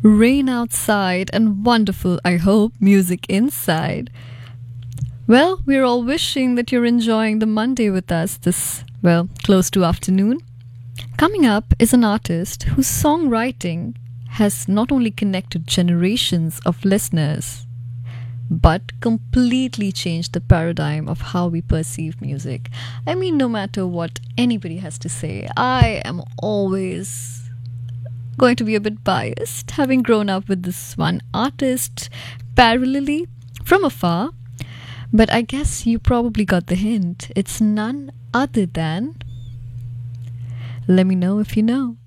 Rain outside and wonderful, I hope, music inside. Well, we're all wishing that you're enjoying the Monday with us this, well, close to afternoon. Coming up is an artist whose songwriting has not only connected generations of listeners, but completely changed the paradigm of how we perceive music. I mean, no matter what anybody has to say, I am always going to be a bit biased, having grown up with this one artist parallelly from afar. But I guess you probably got the hint. It's none other than. Let me know if you know.